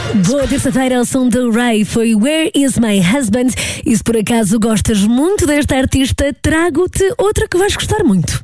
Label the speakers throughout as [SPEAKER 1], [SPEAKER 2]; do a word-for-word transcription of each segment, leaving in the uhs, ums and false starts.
[SPEAKER 1] Boa terça-feira ao som do Ray, foi Where Is My Husband? E se por acaso gostas muito desta artista, trago-te outra que vais gostar muito.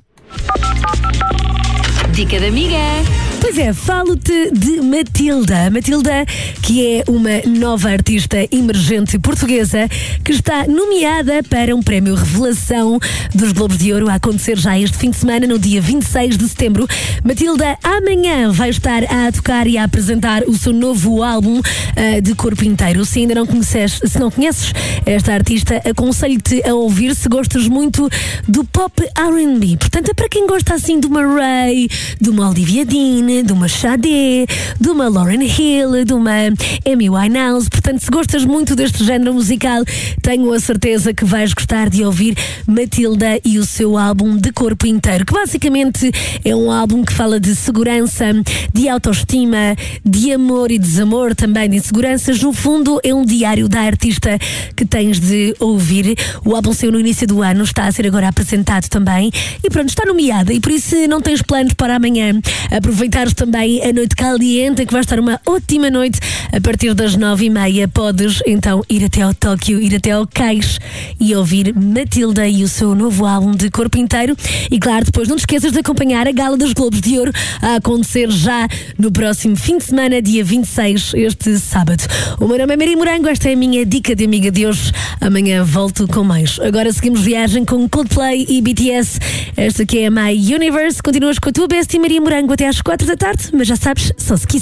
[SPEAKER 2] Dica da amiga.
[SPEAKER 1] Pois é, falo-te de Matilda. Matilda, que é uma nova artista emergente portuguesa que está nomeada para um prémio Revelação dos Globos de Ouro a acontecer já este fim de semana, no dia vinte e seis de setembro. Matilda amanhã vai estar a tocar e a apresentar o seu novo álbum uh, de corpo inteiro. Se ainda não conheces, se não conheces esta artista, aconselho-te a ouvir se gostas muito do pop R and B. Portanto, é para quem gosta assim de uma Ray, de uma Olivia Dean, de uma Sade, de uma Lauryn Hill, de uma Amy Winehouse. Portanto, se gostas muito deste género musical, tenho a certeza que vais gostar de ouvir Matilda e o seu álbum de corpo inteiro, que basicamente é um álbum que fala de segurança, de autoestima, de amor e desamor, também de inseguranças. No fundo, é um diário da artista que tens de ouvir. O álbum saiu no início do ano, está a ser agora apresentado também e pronto, está nomeada. E por isso, se não tens planos para amanhã, aproveitar também a noite caliente, que vai estar uma ótima noite a partir das nove e meia. Podes então ir até ao Tóquio, ir até ao Cais e ouvir Matilda e o seu novo álbum de corpo inteiro. E claro, depois não te esqueças de acompanhar a Gala dos Globos de Ouro a acontecer já no próximo fim de semana, dia vinte e seis, este sábado. O meu nome é Maria Morango, esta é a minha dica de amiga de hoje. Amanhã volto com mais. Agora seguimos viagem com Coldplay e B T S. Esta aqui é a My Universe. Continuas com a tua bestie Maria Morango até às quatro da tarde, mas já sabes, só se quiser.